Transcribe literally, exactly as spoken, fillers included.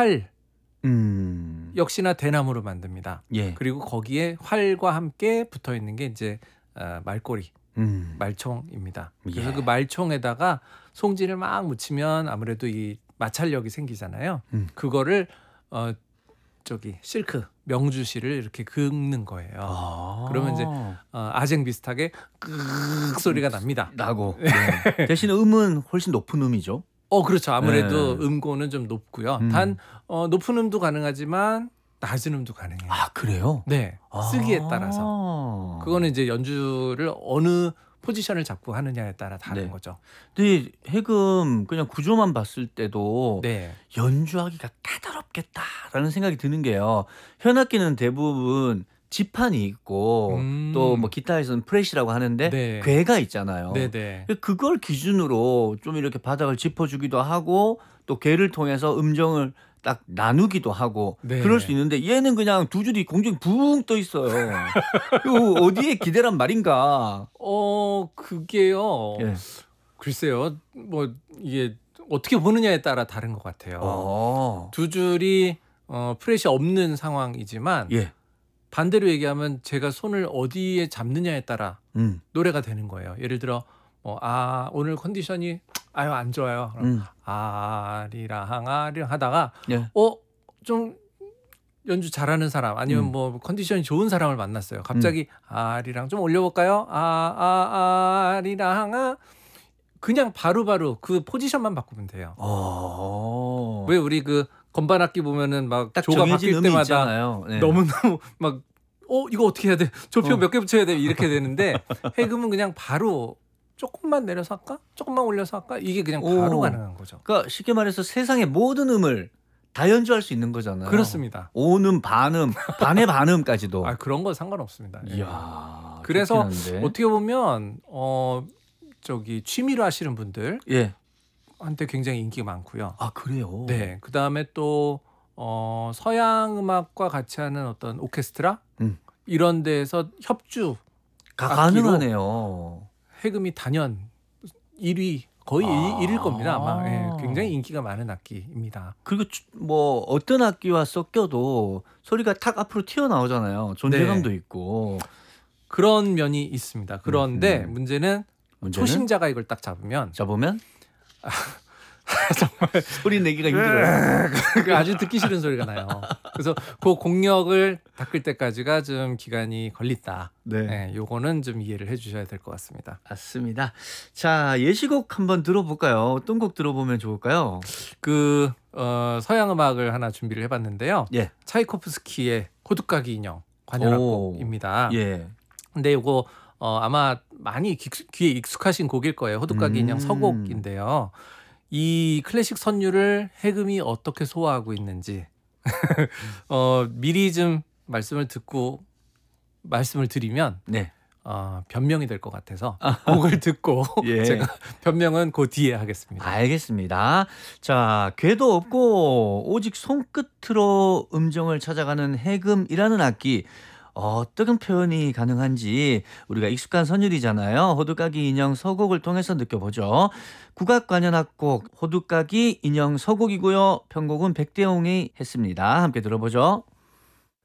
활 음. 역시나 대나무로 만듭니다. 예. 그리고 거기에 활과 함께 붙어 있는 게 이제 어, 말꼬리, 음. 말총입니다. 그래서 예. 그 말총에다가 송지를 막 묻히면 아무래도 이 마찰력이 생기잖아요. 음. 그거를 어 저기 실크 명주실을 이렇게 긁는 거예요. 아. 그러면 이제 어, 아쟁 비슷하게 끄 소리가 납니다. 나고. 네. 대신 음은 훨씬 높은 음이죠. 어 그렇죠. 아무래도 네. 음고는 좀 높고요. 음. 단 어, 높은 음도 가능하지만 낮은 음도 가능해요. 아 그래요? 네, 쓰기에 아. 따라서. 그거는 이제 연주를 어느 포지션을 잡고 하느냐에 따라 다른 네. 거죠. 근데 해금 그냥 구조만 봤을 때도 네, 연주하기가 까다롭겠다라는 생각이 드는 게요. 현악기는 대부분 지판이 있고 음. 또 뭐 기타에서는 프렛이라고 하는데 네. 궤가 있잖아요. 네, 네. 그걸 기준으로 좀 이렇게 바닥을 짚어주기도 하고 또 궤를 통해서 음정을 딱 나누기도 하고 네. 그럴 수 있는데 얘는 그냥 두 줄이 공중에 붕 떠 있어요. 이거 어디에 기대란 말인가? 어 그게요. 예. 글쎄요. 뭐 이게 어떻게 보느냐에 따라 다른 것 같아요. 어. 두 줄이 어, 프렛이 없는 상황이지만 예. 반대로 얘기하면 제가 손을 어디에 잡느냐에 따라 음. 노래가 되는 거예요. 예를 들어 뭐, 아 오늘 컨디션이 아유 안 좋아요. 그럼 음. 아리랑 아리랑 하다가 예. 어 좀 연주 잘하는 사람 아니면 음. 뭐 컨디션이 좋은 사람을 만났어요. 갑자기 아리랑 좀 올려볼까요? 아, 아, 아리랑 아 그냥 바로바로 그 포지션만 바꾸면 돼요. 어. 왜 우리 그 건반 악기 보면은 막 딱 조가 정해진 바뀔 음이 때마다 있잖아요. 네. 너무너무 막 어 이거 어떻게 해야 돼? 조표 어. 몇 개 붙여야 돼? 이렇게 되는데 해금은 그냥 바로 조금만 내려서 할까? 조금만 올려서 할까? 이게 그냥 바로 오. 가능한 거죠. 그러니까 쉽게 말해서 세상의 모든 음을 다 연주할 수 있는 거잖아요. 그렇습니다. 오음, 반음, 반의 반음까지도. 아 그런 건 상관없습니다. 예. 이야. 그래서 좋긴 한데. 어떻게 보면 어 저기 취미로 하시는 분들 예. 한테 굉장히 인기가 많고요. 아 그래요. 네, 그 다음에 또 어, 서양 음악과 같이 하는 어떤 오케스트라 음. 이런 데에서 협주 가, 악기로 가능하네요. 해금이 단연 일 위 거의 아. 일 위일 겁니다. 아마 예, 굉장히 인기가 많은 악기입니다. 그리고 주- 뭐 어떤 악기와 섞여도 소리가 탁 앞으로 튀어나오잖아요. 존재감도 네. 있고. 그런 면이 있습니다. 그런데 음. 문제는 문제는 초심자가 이걸 딱 잡으면 잡으면 정말 소리 내기가 힘들어요. 그 아주 듣기 싫은 소리가 나요. 그래서 그 공력을 닦을 때까지가 좀 기간이 걸린다. 네. 네, 요거는 좀 이해를 해주셔야 될 것 같습니다. 맞습니다. 자, 예시곡 한번 들어볼까요? 어떤 곡 들어보면 좋을까요? 그 어, 서양 음악을 하나 준비를 해봤는데요. 예. 차이코프스키의 호두까기 인형 관현악곡입니다. 예. 근데 요거 어, 아마 많이 귀, 귀에 익숙하신 곡일 거예요. 호두까기 인형 음. 서곡인데요. 이 클래식 선율을 해금이 어떻게 소화하고 있는지 어, 미리 좀 말씀을 듣고 말씀을 드리면 네. 어, 변명이 될 것 같아서 곡을 듣고 예. 제가 변명은 그 뒤에 하겠습니다. 알겠습니다. 자, 궤도 없고 오직 손끝으로 음정을 찾아가는 해금이라는 악기. 어떤 표현이 가능한지 우리가 익숙한 선율이잖아요. 호두까기 인형 서곡을 통해서 느껴보죠. 국악관현악곡 호두까기 인형 서곡이고요. 편곡은 백대용이 했습니다. 함께 들어보죠.